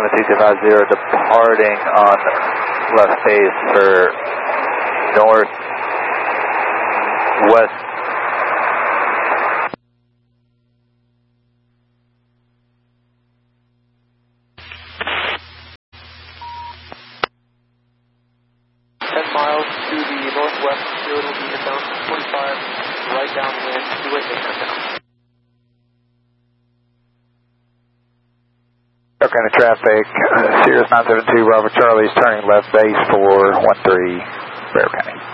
250 departing on left base for northwest. Miles to the northwest, field will be inbound 25, right downwind, 288 now. Okay, traffic, Sirius 972 Bravo Charlie is turning left base for 13 Brevard County.